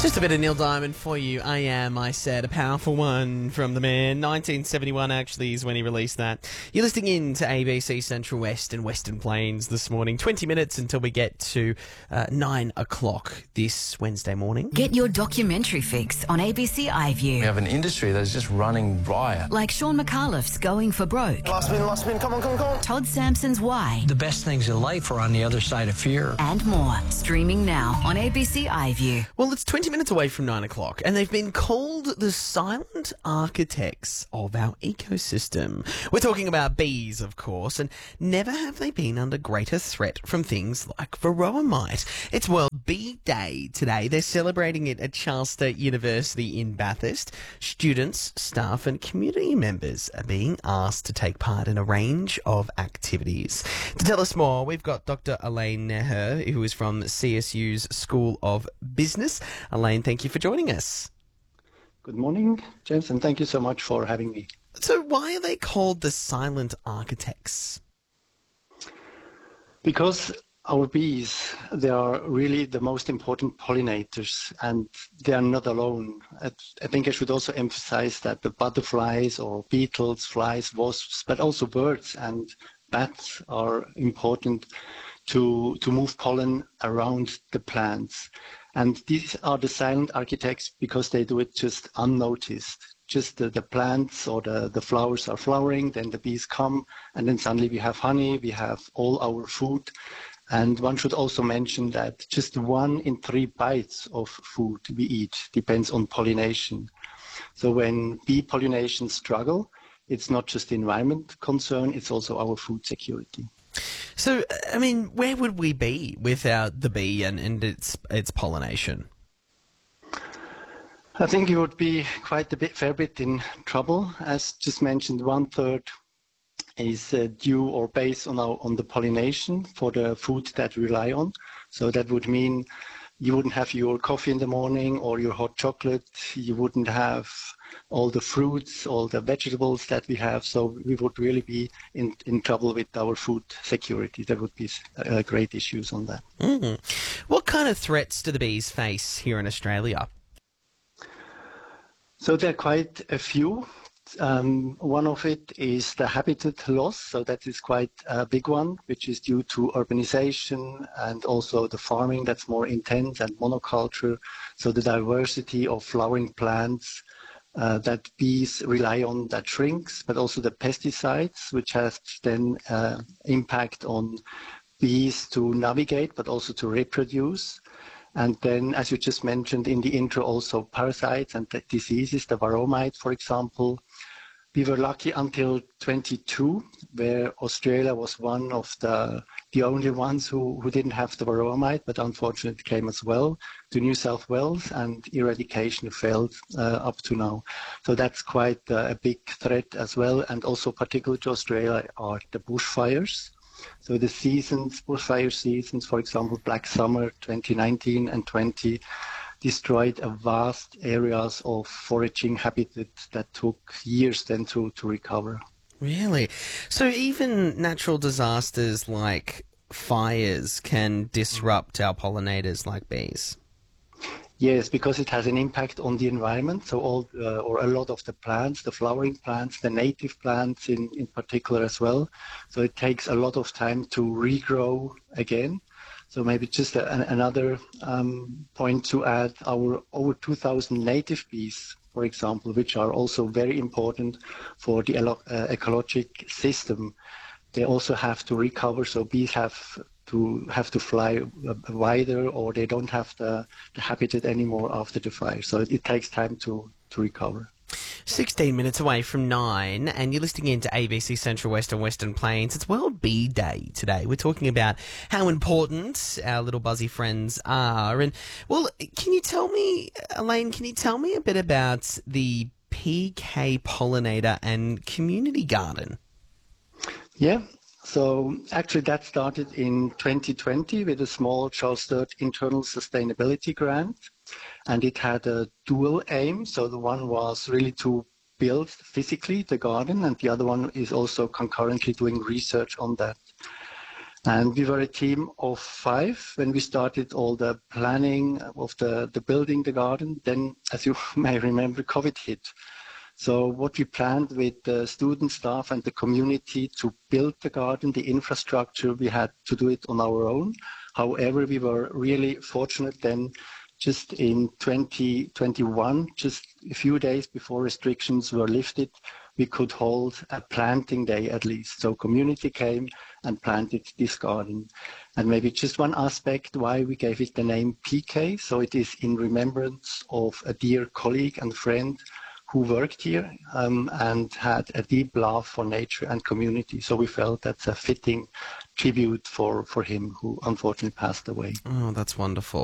Just a bit of Neil Diamond for you. I said, a powerful one from the man. 1971 actually is when he released that. You're listening in to ABC Central West and Western Plains this morning. 20 minutes until we get to 9 o'clock this Wednesday morning. Get your documentary fix on ABC iView. We have an industry that is just running riot. Like Sean McAuliffe's Going for Broke. Last spin, come on. Todd Sampson's Why. The best things in life are on the other side of fear. And more. Streaming now on ABC iView. Well, it's 20 minutes away from 9 o'clock, and they've been called the silent architects of our ecosystem. We're talking about bees, of course, and never have they been under greater threat from things like varroa mite. It's World Bee Day today. They're celebrating it at Charles Sturt University in Bathurst. Students, staff and community members are being asked to take part in a range of activities. To tell us more, we've got Dr. Elaine Neher, who is from CSU's School of Business. Elaine, thank you for joining us. Good morning, James, and thank you so much for having me. So why are they called the silent architects? Because our bees, they are really the most important pollinators, and they are not alone. I think I should also emphasize that the butterflies or beetles, flies, wasps, but also birds and bats are important to move pollen around the plants. And these are the silent architects because they do it just unnoticed. Just the plants or the flowers are flowering, then the bees come, and then suddenly we have honey, we have all our food. And one should also mention that just 1 in 3 bites of food we eat depends on pollination. So when bee pollination struggle, it's not just the environment concern, it's also our food security. So, I mean, where would we be without the bee and its pollination? I think you would be quite fair bit in trouble. As just mentioned, 1/3 is due or based on the pollination for the food that we rely on. So that would mean you wouldn't have your coffee in the morning or your hot chocolate. You wouldn't have all the fruits, all the vegetables that we have. So we would really be in trouble with our food security. There would be great issues on that. Mm-hmm. What kind of threats do the bees face here in Australia? So there are quite a few. One of it is the habitat loss, so that is quite a big one, which is due to urbanization and also the farming that's more intense and monoculture. So the diversity of flowering plants that bees rely on that shrinks, but also the pesticides, which has then impact on bees to navigate, but also to reproduce. And then, as you just mentioned in the intro, also parasites and the diseases, the varroa mite, for example. We were lucky until 22, where Australia was one of the only ones who didn't have the varroa mite, but unfortunately it came as well to New South Wales, and eradication failed up to now. So that's quite a big threat as well, and also particular to Australia are the bushfires. So the seasons, bushfire seasons, for example, Black Summer 2019 and 20, destroyed a vast areas of foraging habitat that took years then to recover. Really? So even natural disasters like fires can disrupt our pollinators like bees? Yes, because it has an impact on the environment. So all or a lot of the plants, the flowering plants, the native plants in particular as well. So it takes a lot of time to regrow again. So maybe just another point to add, our over 2,000 native bees, for example, which are also very important for the ecologic system, they also have to recover. So bees have to fly wider, or they don't have the habitat anymore after the fire. So it takes time to recover. 16 minutes away from 9, and you're listening in to ABC Central West and Western Plains. It's World Bee Day today. We're talking about how important our little buzzy friends are. And, well, can you tell me, Elaine, a bit about the PK Pollinator and Community Garden? Yeah. So actually that started in 2020 with a small Charles Sturt internal sustainability grant, and it had a dual aim. So the one was really to build physically the garden, and the other one is also concurrently doing research on that. And we were a team of 5 when we started all the planning of the building the garden. Then, as you may remember, COVID hit. So what we planned with the student staff and the community to build the garden, the infrastructure, we had to do it on our own. However, we were really fortunate then, just in 2021, just a few days before restrictions were lifted, we could hold a planting day at least. So community came and planted this garden. And maybe just one aspect why we gave it the name PK. So it is in remembrance of a dear colleague and friend who worked here and had a deep love for nature and community. So we felt that's a fitting tribute for him, who unfortunately passed away. Oh, that's wonderful.